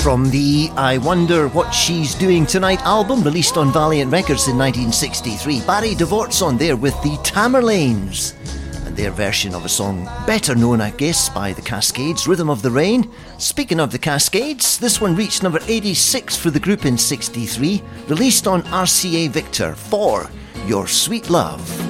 From the I Wonder What She's Doing Tonight album, released on Valiant Records in 1963, Barry DeVort's on there with the Tamerlanes and their version of a song better known, I guess, by the Cascades, Rhythm of the Rain. Speaking of the Cascades, this one reached number 86 for the group in 63, released on RCA Victor for Your Sweet Love.